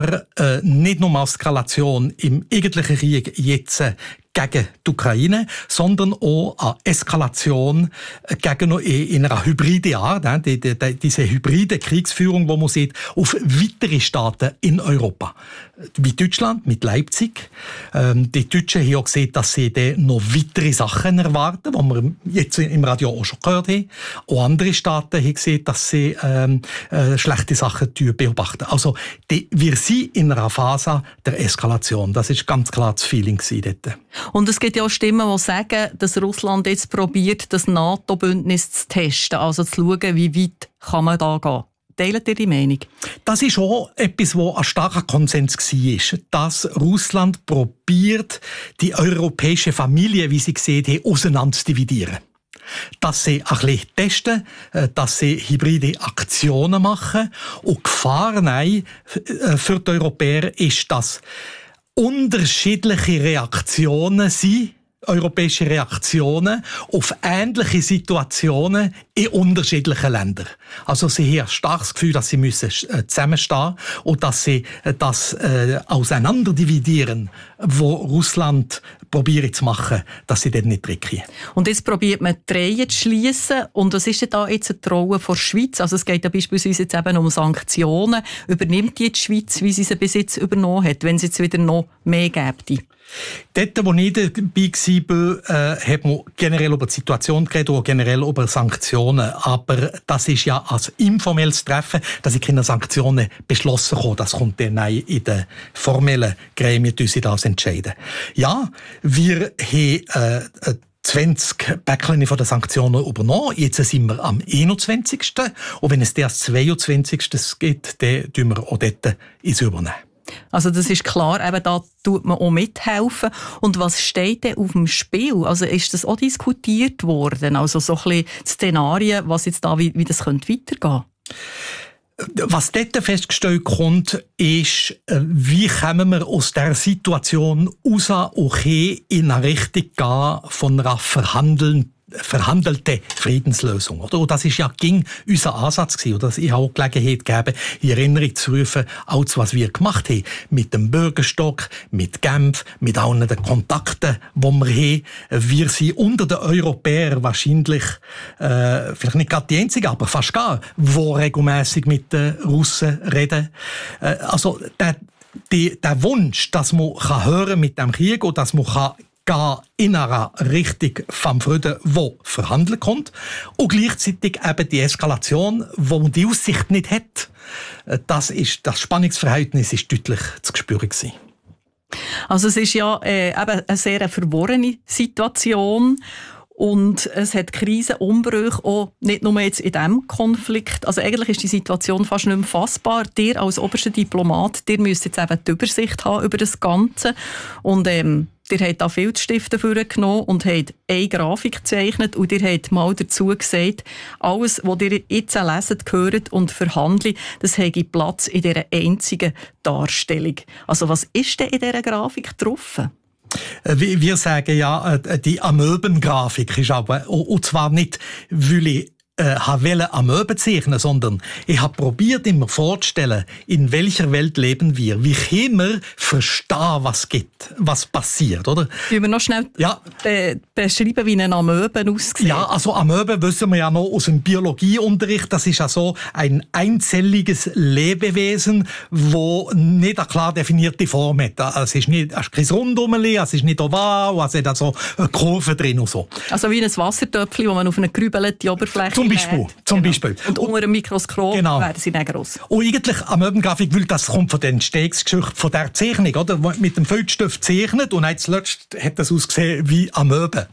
nicht nur als Eskalation im eigentlichen Krieg jetzt gegen die Ukraine, sondern auch eine Eskalation gegen in einer hybriden Art, diese hybride Kriegsführung, die man sieht, auf weitere Staaten in Europa. Wie Deutschland mit Leipzig. Die Deutschen haben auch gesehen, dass sie noch weitere Sachen erwarten, die wir jetzt im Radio auch schon gehört haben. Auch andere Staaten haben gesehen, dass sie schlechte Sachen beobachten. Also wir sind in einer Phase der Eskalation. Das ist ganz klar das Feeling dort. Und es gibt ja auch Stimmen, die sagen, dass Russland jetzt probiert, das NATO-Bündnis zu testen, also zu schauen, wie weit kann man da gehen. Teilt ihr die Meinung? Das ist auch etwas, wo ein starker Konsens war, dass Russland probiert, die europäische Familie, wie sie gesehen haben, auseinander zu dividieren. Dass sie ein bisschen testen, dass sie hybride Aktionen machen. Und die Gefahr für die Europäer ist, dass unterschiedliche Reaktionen sind, europäische Reaktionen auf ähnliche Situationen in unterschiedlichen Ländern. Also sie haben ein starkes Gefühl, dass sie müssen zusammenstehen und dass sie das auseinanderdividieren, wo Russland probiert zu machen, dass sie dort nicht reinkommen. Und jetzt probiert man die Reihen zu schliessen. Und was ist denn da jetzt die Rolle der Schweiz? Also es geht ja beispielsweise jetzt eben um Sanktionen. Übernimmt die Schweiz, wie sie sie bis jetzt übernommen hat, wenn es jetzt wieder noch mehr gäbe? Dort, wo ich dabei war, hat man generell über die Situation geredet und generell über Sanktionen. Aber das ist ja als informelles Treffen, dass ich keine Sanktionen beschlossen habe. Das kommt dann in den formellen Gremien, die sich das entscheiden. Ja, wir haben 20 Päckchen von den Sanktionen übernommen. Jetzt sind wir am 21. Und wenn es erst 22. gibt, dann tun wir auch dort übernehmen. Also das ist klar, eben da tut man auch mithelfen. Und was steht denn auf dem Spiel? Also ist das auch diskutiert worden? Also so ein bisschen Szenarien, was jetzt da, wie das könnte weitergehen? Was dort festgestellt kommt, ist, wie kommen wir aus dieser Situation raus, okay, in eine Richtung gehen von einer verhandelte Friedenslösung. Oder? Und das ist ja unser Ansatz gewesen. Oder? Ich habe auch Gelegenheit gegeben, in Erinnerung zu rufen, alles, was wir gemacht haben. Mit dem Bürgerstock, mit Genf, mit allen den Kontakten, die wir haben. Wir sind unter den Europäern wahrscheinlich, vielleicht nicht gerade die Einzigen, aber fast gar, die regelmässig mit den Russen reden. Also, der Wunsch, dass man hören mit dem Krieg und dass man gehen in einer Richtung vom Frieden, wo verhandelt kommt, und gleichzeitig eben die Eskalation, wo man die Aussicht nicht hat. Das Spannungsverhältnis ist deutlich zu spüren gewesen. Also es ist ja eben eine sehr verworrene Situation. Und es hat Krisenumbrüche auch nicht nur jetzt in diesem Konflikt. Also eigentlich ist die Situation fast nicht mehr fassbar. Ihr als oberster Diplomat, ihr müsst jetzt eben die Übersicht haben über das Ganze. Und ihr habt da Filzstifte vorgenommen und habt eine Grafik gezeichnet und ihr habt mal dazu gesagt, alles, was ihr jetzt leset, hört und verhandelt, das habe Platz in dieser einzigen Darstellung. Also was ist denn in dieser Grafik drauf? Wir sagen ja, die Amöbengrafik ist aber, und zwar nicht, weil ich wollte Amöben zeichnen, sondern ich habe probiert, immer vorzustellen, in welcher Welt leben wir. Wie können wir verstehen, was gibt, was passiert, oder? Können wir noch schnell beschreiben, wie eine Amöbe aussieht? Ja, also Amöben wissen wir ja noch aus dem Biologieunterricht. Das ist ja so ein einzelliges Lebewesen, wo nicht eine klar definierte Form hat. Es ist kein Rundumli, es ist nicht oval, es hat also eine Kurve drin und so. Also wie ein Wassertöpfchen, wo man auf eine gerübelte Oberfläche Zum Beispiel. Und unter einem Mikroskop werden sie dann gross. Und eigentlich Amöbengrafik, weil das kommt von der Entstehungsgeschichte von der Zeichnung, oder? Mit dem Filzstift zeichnet und zuletzt hat das ausgesehen wie Amöben.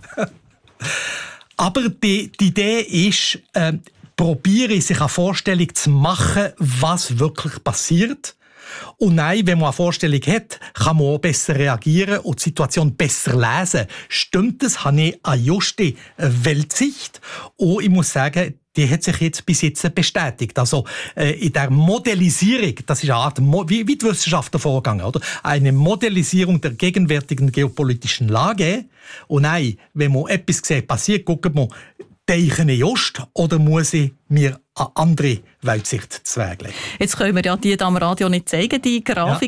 Aber die Idee ist, probiere sich eine Vorstellung zu machen, was wirklich passiert. Und nein, wenn man eine Vorstellung hat, kann man auch besser reagieren und die Situation besser lesen. Stimmt das? Habe ich eine juste Weltsicht? Und ich muss sagen, die hat sich jetzt bis jetzt bestätigt. Also in der Modellisierung, das ist eine Art, wie die Wissenschaftler vorgegangen, oder? Eine Modellisierung der gegenwärtigen geopolitischen Lage. Und nein, wenn man etwas sieht, passiert, guckt man, Teichen just oder muss ich mir eine andere Weltsicht zu Weg legen? Jetzt können wir ja die am Radio nicht zeigen, die Grafik. Ja.